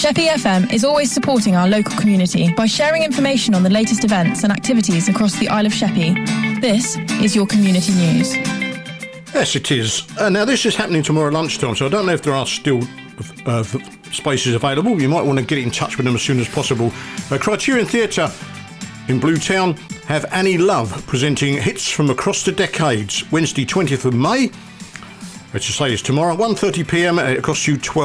Sheppey FM is always supporting our local community by sharing information on the latest events and activities across the Isle of Sheppey. This is your community news. Yes, it is. Now, this is happening tomorrow lunchtime, so I don't know if there are still spaces available. You might want to get in touch with them as soon as possible. Criterion Theatre in Bluetown have Annie Love presenting hits from across the decades, Wednesday 20th of May. As I say, it's tomorrow, 1:30 p.m. It costs you £12.